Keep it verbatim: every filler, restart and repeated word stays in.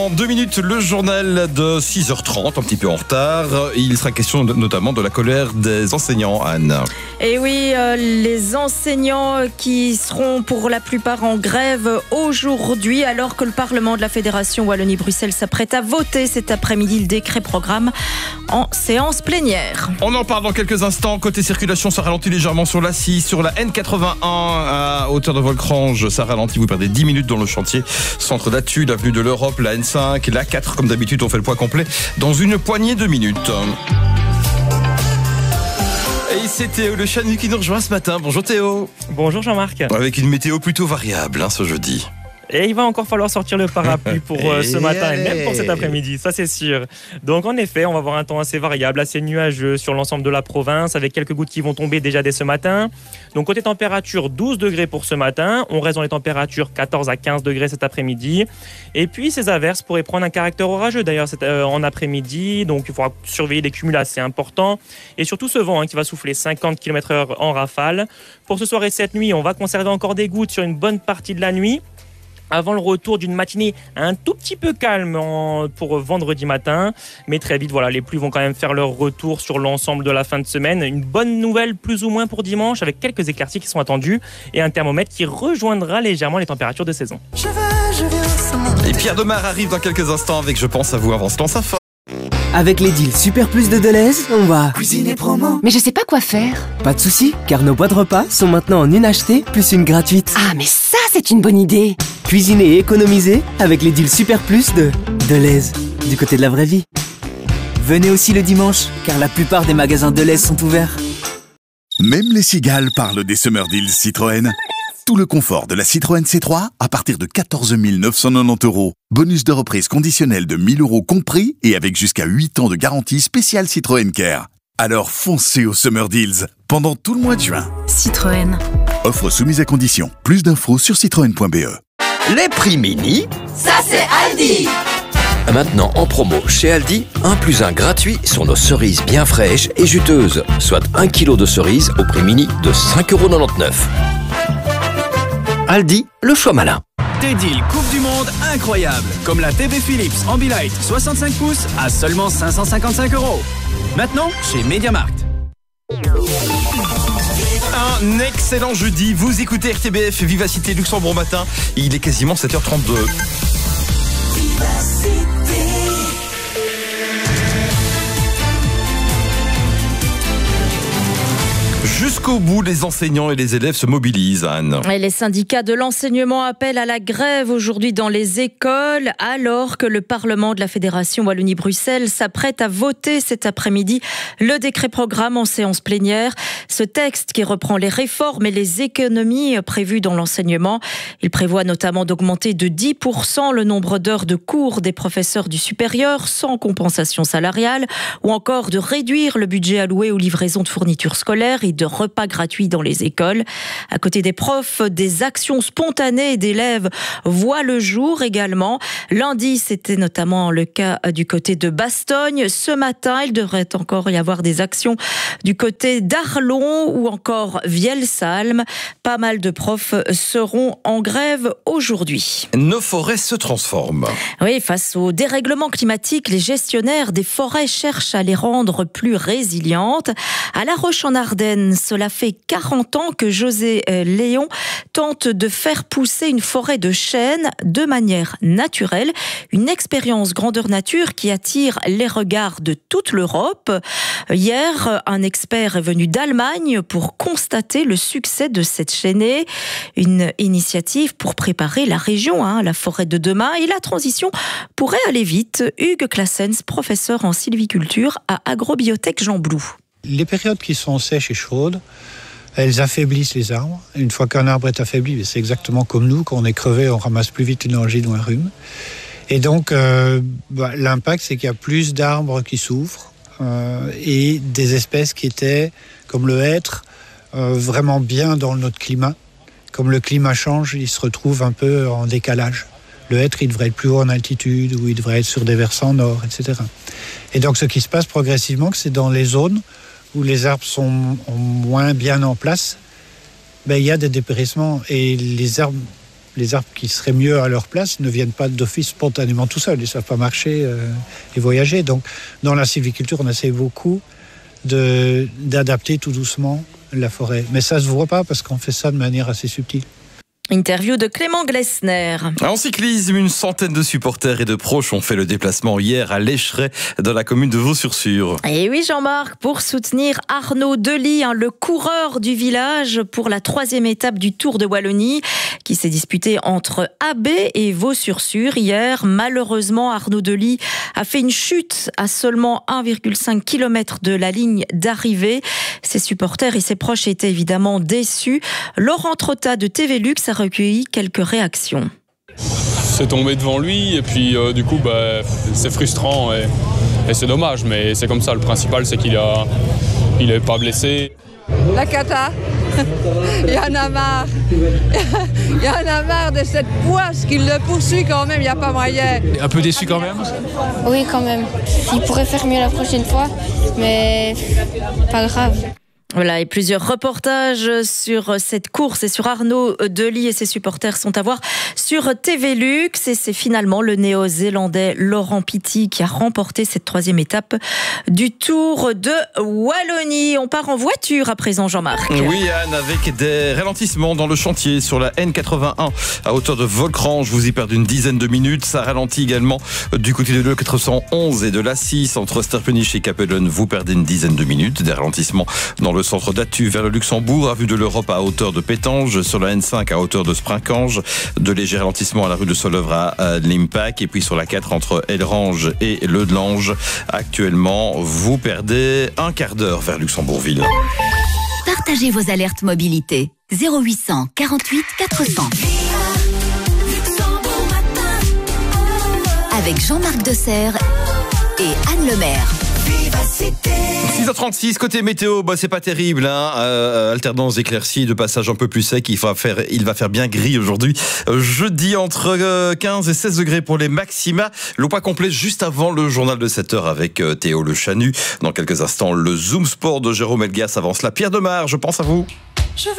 En deux minutes, le journal de six heures trente, un petit peu en retard. Il sera question notamment de la colère des enseignants, Anne. Et oui, euh, les enseignants qui seront pour la plupart en grève aujourd'hui, alors que le Parlement de la Fédération Wallonie-Bruxelles s'apprête à voter cet après-midi le décret programme en séance plénière. On en parle dans quelques instants. Côté circulation, ça ralentit légèrement sur la six, sur la N quatre-vingt-un à hauteur de Volcrange, ça ralentit. Vous perdez dix minutes dans le chantier. Centre d'Atu, l'avenue de l'Europe, la N cinq, la quatre, comme d'habitude, on fait le point complet dans une poignée de minutes. Et c'est Théo Le Chanu qui nous rejoint ce matin. Bonjour Théo. Bonjour Jean-Marc. Avec une météo plutôt variable hein, ce jeudi. Et il va encore falloir sortir le parapluie pour euh, ce matin et même pour cet après-midi, ça c'est sûr. Donc en effet, on va avoir un temps assez variable, assez nuageux sur l'ensemble de la province, avec quelques gouttes qui vont tomber déjà dès ce matin. Donc côté température, douze degrés pour ce matin. On reste dans les températures quatorze à quinze degrés cet après-midi. Et puis ces averses pourraient prendre un caractère orageux d'ailleurs euh, en après-midi. Donc il faudra surveiller des cumuls assez importants. Et surtout ce vent hein, qui va souffler cinquante kilomètres heure en rafale. Pour ce soir et cette nuit, on va conserver encore des gouttes sur une bonne partie de la nuit, avant le retour d'une matinée un tout petit peu calme en, pour vendredi matin. Mais très vite, voilà, les pluies vont quand même faire leur retour sur l'ensemble de la fin de semaine. Une bonne nouvelle plus ou moins pour dimanche, avec quelques éclaircies qui sont attendues et un thermomètre qui rejoindra légèrement les températures de saison. Je vais, je viens, et Pierre Demar arrive dans quelques instants avec Je pense à vous avant ce temps, ça fait. Avec les deals Super Plus de Deleuze, on va cuisiner promo. Mais je sais pas quoi faire. Pas de soucis, car nos boîtes repas sont maintenant en une achetée plus une gratuite. Ah mais ça c'est une bonne idée. Cuisiner et économiser avec les deals Super Plus de Deleuze, du côté de la vraie vie. Venez aussi le dimanche, car la plupart des magasins Deleuze sont ouverts. Même les cigales parlent des Summer Deals Citroën. Tout le confort de la Citroën C trois à partir de quatorze mille neuf cent quatre-vingt-dix euros. Bonus de reprise conditionnel de mille euros compris et avec jusqu'à huit ans de garantie spéciale Citroën Care. Alors foncez aux Summer Deals pendant tout le mois de juin. Citroën. Offre soumise à condition. Plus d'infos sur citroën point b e. Les prix mini, ça c'est Aldi. Maintenant en promo chez Aldi, un plus un gratuit sur nos cerises bien fraîches et juteuses, soit un kilo de cerises au prix mini de cinq euros quatre-vingt-dix-neuf. Aldi, le choix malin. Des deals Coupe du Monde incroyables, comme la T V Philips Ambilight soixante-cinq pouces à seulement cinq cent cinquante-cinq euros. Maintenant, chez MediaMarkt. Un excellent jeudi, vous écoutez R T B F Vivacité Luxembourg matin, il est quasiment sept heures trente-deux. Jusqu'au bout, les enseignants et les élèves se mobilisent, Anne. Et les syndicats de l'enseignement appellent à la grève aujourd'hui dans les écoles, alors que le Parlement de la Fédération Wallonie-Bruxelles s'apprête à voter cet après-midi le décret programme en séance plénière. Ce texte qui reprend les réformes et les économies prévues dans l'enseignement. Il prévoit notamment d'augmenter de dix pour cent le nombre d'heures de cours des professeurs du supérieur sans compensation salariale, ou encore de réduire le budget alloué aux livraisons de fournitures scolaires et de repas gratuits dans les écoles. À côté des profs, des actions spontanées d'élèves voient le jour également. Lundi, c'était notamment le cas du côté de Bastogne. Ce matin, il devrait encore y avoir des actions du côté d'Arlon ou encore Vielsalm. Pas mal de profs seront en grève aujourd'hui. Nos forêts se transforment. Oui, face au dérèglement climatique, les gestionnaires des forêts cherchent à les rendre plus résilientes. À La Roche-en-Ardenne, cela fait quarante ans que José Léon tente de faire pousser une forêt de chênes de manière naturelle. Une expérience grandeur nature qui attire les regards de toute l'Europe. Hier, un expert est venu d'Allemagne pour constater le succès de cette chênaie. Une initiative pour préparer la région, hein, la forêt de demain. Et la transition pourrait aller vite. Hugues Claessens, professeur en sylviculture à Agrobiotech Jean Blou. Les périodes qui sont sèches et chaudes, elles affaiblissent les arbres. Une fois qu'un arbre est affaibli, c'est exactement comme nous, quand on est crevé, on ramasse plus vite une angine ou un rhume. Et donc, euh, bah, l'impact, c'est qu'il y a plus d'arbres qui souffrent euh, et des espèces qui étaient, comme le hêtre, euh, vraiment bien dans notre climat. Comme le climat change, il se retrouve un peu en décalage. Le hêtre, il devrait être plus haut en altitude ou il devrait être sur des versants nord, et cetera. Et donc, ce qui se passe progressivement, c'est dans les zones où les arbres sont moins bien en place, ben, il y a des dépérissements. Et les arbres les arbres qui seraient mieux à leur place ne viennent pas d'office spontanément tout seuls. Ils ne savent pas marcher euh, et voyager. Donc, dans la sylviculture, on essaie beaucoup de, d'adapter tout doucement la forêt. Mais ça ne se voit pas parce qu'on fait ça de manière assez subtile. Interview de Clément Glessner. En cyclisme, une centaine de supporters et de proches ont fait le déplacement hier à l'Écheret, dans la commune de Vaux-sur-Sûre. Et oui, Jean-Marc, pour soutenir Arnaud Delis, hein, le coureur du village, pour la troisième étape du Tour de Wallonie, qui s'est disputé entre Abbé et Vaux-sur-Sûre hier. Malheureusement, Arnaud Delis a fait une chute à seulement un virgule cinq kilomètres de la ligne d'arrivée. Ses supporters et ses proches étaient évidemment déçus. Laurent Trotta de T V Luxe a recueilli quelques réactions. C'est tombé devant lui et puis euh, du coup bah, c'est frustrant et, et c'est dommage, mais c'est comme ça. Le principal c'est qu'il a, il n'est pas blessé. La cata, il y en a marre, il y en a marre de cette poisse qui le poursuit quand même, il n'y a pas moyen. Un peu déçu quand même ? Oui, quand même. Il pourrait faire mieux la prochaine fois, mais pas grave. Voilà, et plusieurs reportages sur cette course et sur Arnaud Delis et ses supporters sont à voir sur T V Luxe. Et c'est finalement le néo-zélandais Laurent Pitty qui a remporté cette troisième étape du Tour de Wallonie. On part en voiture à présent, Jean-Marc. Oui, Anne, avec des ralentissements dans le chantier sur la N quatre-vingt-un à hauteur de Volcrange. Vous y perdez une dizaine de minutes. Ça ralentit également du côté de l'E quatre cent onze et de l'A six entre Sterpenich et Capellen. Vous perdez une dizaine de minutes. Des ralentissements dans le centre d'Attu vers le Luxembourg, avenue de l'Europe à hauteur de Pétange, sur la N cinq à hauteur de Sprincange, de légers ralentissements à la rue de Solœuvre à Limpac, et puis sur la quatre entre Elrange et Le Delange. Actuellement, vous perdez un quart d'heure vers Luxembourgville. Partagez vos alertes mobilité. zéro huit cent quarante-huit quatre cents. Avec Jean-Marc Desserre et Anne Lemaire. six heures trente-six, côté météo, bah c'est pas terrible, hein. Euh, alternance d'éclaircies, de passage un peu plus sec. Il va faire, il va faire bien gris aujourd'hui. Euh, jeudi, entre quinze et seize degrés pour les maxima. Le pas complet juste avant le journal de sept heures avec euh, Théo Le Chanu. Dans quelques instants, le Zoom Sport de Jérôme Elgas avance la Pierre de Mar. Je pense à vous.